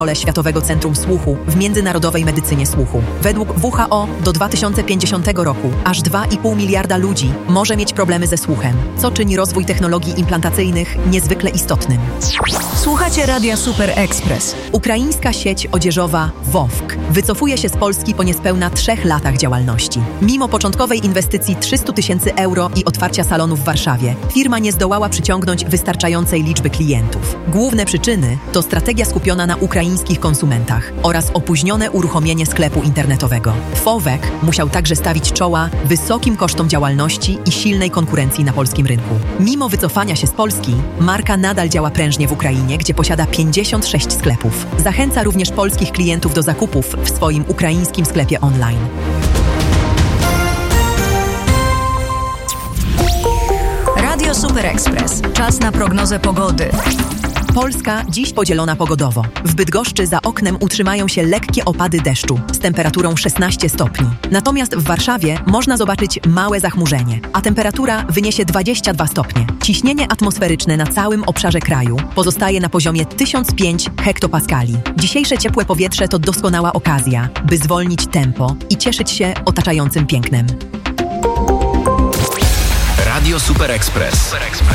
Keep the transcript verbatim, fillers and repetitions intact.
rolę Światowego Centrum Słuchu w międzynarodowej medycynie słuchu. Według W H O do dwa tysiące pięćdziesiątego roku aż dwa i pół miliarda ludzi może mieć problemy ze słuchem, co czyni rozwój technologii implantacyjnych niezwykle istotnym. Słuchacie Radia Super Express. Ukraińska sieć odzieżowa Wowk wycofuje się z Polski po niespełna trzech latach działalności. Mimo początkowej inwestycji trzysta tysięcy euro i otwarcia salonu w Warszawie, firma nie zdołała przyciągnąć wystarczającej liczby klientów. Główne przyczyny to strategia skupiona na ukraińskich konsumentach oraz opóźnione uruchomienie sklepu internetowego. Wowek musiał także stawić czoła wysokim kosztom działalności i silnej konkurencji na polskim rynku. Mimo wycofania się z Polski, marka nadal działa prężnie w Ukrainie, gdzie posiada pięćdziesiąt sześć sklepów. Zachęca również polskich klientów do zakupów w swoim ukraińskim sklepie online. Radio Super Express. Czas na prognozę pogody. Polska dziś podzielona pogodowo. W Bydgoszczy za oknem utrzymają się lekkie opady deszczu z temperaturą szesnaście stopni. Natomiast w Warszawie można zobaczyć małe zachmurzenie, a temperatura wyniesie dwadzieścia dwa stopnie. Ciśnienie atmosferyczne na całym obszarze kraju pozostaje na poziomie tysiąc pięć hektopaskali. Dzisiejsze ciepłe powietrze to doskonała okazja, by zwolnić tempo i cieszyć się otaczającym pięknem. Radio Super Express.